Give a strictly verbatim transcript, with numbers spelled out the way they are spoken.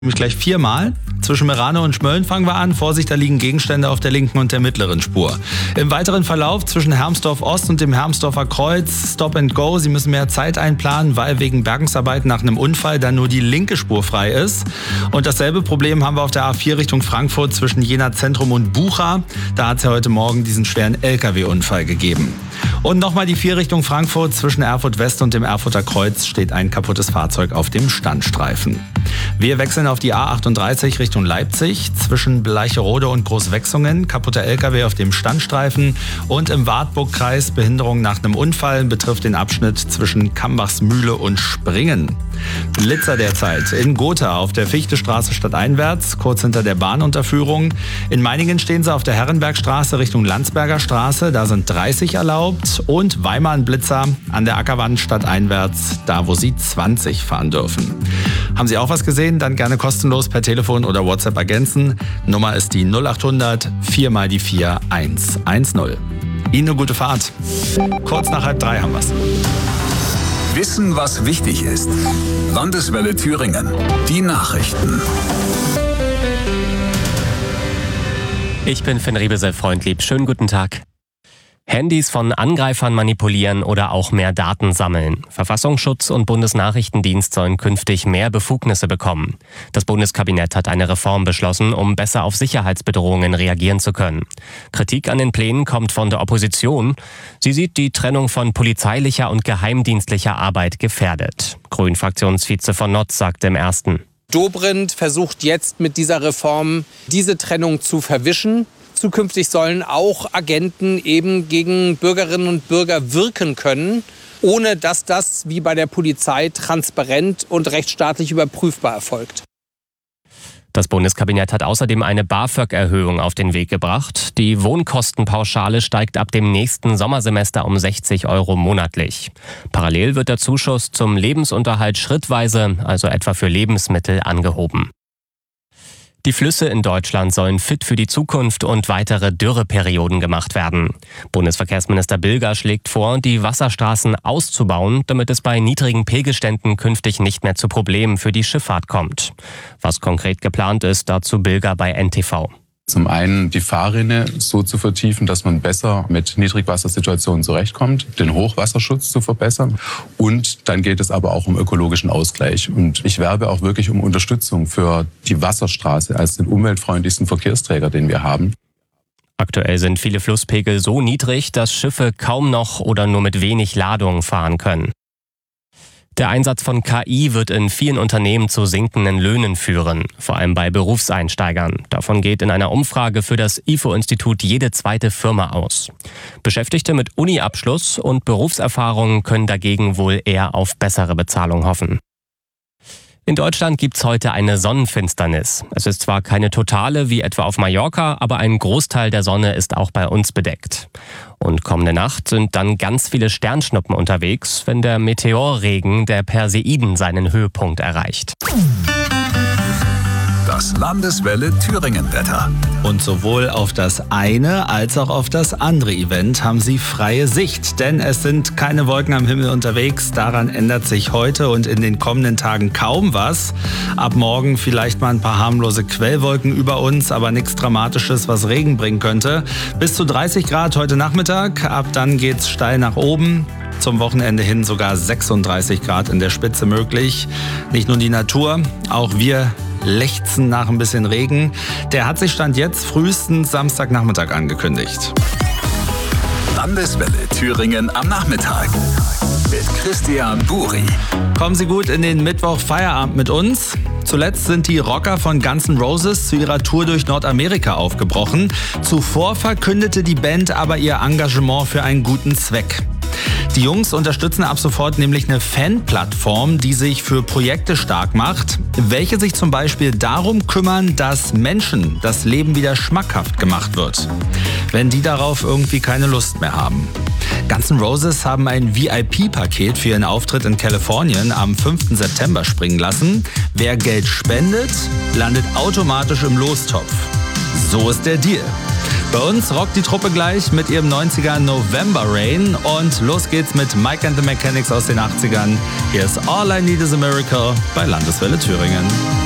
Nämlich gleich viermal. Zwischen Merane und Schmölln fangen wir an. Vorsicht, da liegen Gegenstände auf der linken und der mittleren Spur. Im weiteren Verlauf zwischen Hermsdorf Ost und dem Hermsdorfer Kreuz Stop and Go. Sie müssen mehr Zeit einplanen, weil wegen Bergungsarbeiten nach einem Unfall dann nur die linke Spur frei ist. Und dasselbe Problem haben wir auf der A vier Richtung Frankfurt zwischen Jena Zentrum und Bucha. Da hat es ja heute Morgen diesen schweren L K W-Unfall gegeben. Und nochmal die vier Richtung Frankfurt zwischen Erfurt West und dem Erfurter Kreuz steht ein kaputtes Fahrzeug auf dem Standstreifen. Wir wechseln auf die A achtunddreißig Richtung Leipzig zwischen Bleicherode und Großwechsungen. Kaputter L K W auf dem Standstreifen und im Wartburgkreis Behinderung nach einem Unfall betrifft den Abschnitt zwischen Kambachsmühle und Springen. Blitzer derzeit in Gotha auf der Fichtestraße stadteinwärts, kurz hinter der Bahnunterführung. In Meiningen stehen sie auf der Herrenbergstraße Richtung Landsberger Straße, da sind dreißig erlaubt. Und Weimar ein Blitzer an der Ackerwand stadteinwärts, da wo Sie zwanzig fahren dürfen. Haben Sie auch was gesehen? Dann gerne kostenlos per Telefon oder WhatsApp ergänzen. Nummer ist die null achthundert vier mal die vier eins eins null. Ihnen eine gute Fahrt. Kurz nach halb drei haben wir's. Wissen, was wichtig ist. Landeswelle Thüringen. Die Nachrichten. Ich bin Finn Riebesel-Freundlieb. Schönen guten Tag. Handys von Angreifern manipulieren oder auch mehr Daten sammeln. Verfassungsschutz und Bundesnachrichtendienst sollen künftig mehr Befugnisse bekommen. Das Bundeskabinett hat eine Reform beschlossen, um besser auf Sicherheitsbedrohungen reagieren zu können. Kritik an den Plänen kommt von der Opposition. Sie sieht die Trennung von polizeilicher und geheimdienstlicher Arbeit gefährdet. Grün-Fraktionsvize von Notz sagt im Ersten: Dobrindt versucht jetzt mit dieser Reform diese Trennung zu verwischen. Zukünftig sollen auch Agenten eben gegen Bürgerinnen und Bürger wirken können, ohne dass das wie bei der Polizei transparent und rechtsstaatlich überprüfbar erfolgt. Das Bundeskabinett hat außerdem eine BAföG-Erhöhung auf den Weg gebracht. Die Wohnkostenpauschale steigt ab dem nächsten Sommersemester um sechzig Euro monatlich. Parallel wird der Zuschuss zum Lebensunterhalt schrittweise, also etwa für Lebensmittel, angehoben. Die Flüsse in Deutschland sollen fit für die Zukunft und weitere Dürreperioden gemacht werden. Bundesverkehrsminister Bilger schlägt vor, die Wasserstraßen auszubauen, damit es bei niedrigen Pegelständen künftig nicht mehr zu Problemen für die Schifffahrt kommt. Was konkret geplant ist, dazu Bilger bei N T V. Zum einen die Fahrrinne so zu vertiefen, dass man besser mit Niedrigwassersituationen zurechtkommt, den Hochwasserschutz zu verbessern. Und dann geht es aber auch um ökologischen Ausgleich. Und ich werbe auch wirklich um Unterstützung für die Wasserstraße als den umweltfreundlichsten Verkehrsträger, den wir haben. Aktuell sind viele Flusspegel so niedrig, dass Schiffe kaum noch oder nur mit wenig Ladung fahren können. Der Einsatz von K I wird in vielen Unternehmen zu sinkenden Löhnen führen, vor allem bei Berufseinsteigern. Davon geht in einer Umfrage für das I F O-Institut jede zweite Firma aus. Beschäftigte mit Uni-Abschluss und Berufserfahrung können dagegen wohl eher auf bessere Bezahlung hoffen. In Deutschland gibt's heute eine Sonnenfinsternis. Es ist zwar keine totale wie etwa auf Mallorca, aber ein Großteil der Sonne ist auch bei uns bedeckt. Und kommende Nacht sind dann ganz viele Sternschnuppen unterwegs, wenn der Meteorregen der Perseiden seinen Höhepunkt erreicht. Das Landeswelle Thüringen-Wetter. Und sowohl auf das eine als auch auf das andere Event haben Sie freie Sicht. Denn es sind keine Wolken am Himmel unterwegs. Daran ändert sich heute und in den kommenden Tagen kaum was. Ab morgen vielleicht mal ein paar harmlose Quellwolken über uns, aber nichts Dramatisches, was Regen bringen könnte. Bis zu dreißig Grad heute Nachmittag. Ab dann geht's steil nach oben. Zum Wochenende hin sogar sechsunddreißig Grad in der Spitze möglich. Nicht nur die Natur, auch wir lechzen nach ein bisschen Regen. Der hat sich Stand jetzt frühestens Samstagnachmittag angekündigt. Landeswelle Thüringen am Nachmittag mit Christian Buri. Kommen Sie gut in den Mittwoch-Feierabend mit uns. Zuletzt sind die Rocker von Guns N' Roses zu ihrer Tour durch Nordamerika aufgebrochen. Zuvor verkündete die Band aber ihr Engagement für einen guten Zweck. Die Jungs unterstützen ab sofort nämlich eine Fanplattform, die sich für Projekte stark macht, welche sich zum Beispiel darum kümmern, dass Menschen das Leben wieder schmackhaft gemacht wird, wenn die darauf irgendwie keine Lust mehr haben. Guns N' Roses haben ein V I P-Paket für ihren Auftritt in Kalifornien am fünften September springen lassen. Wer Geld spendet, landet automatisch im Lostopf. So ist der Deal. Bei uns rockt die Truppe gleich mit ihrem neunziger November Rain und los geht's mit Mike and the Mechanics aus den achtzigern. Hier ist All I Need Is a Miracle bei Landeswelle Thüringen.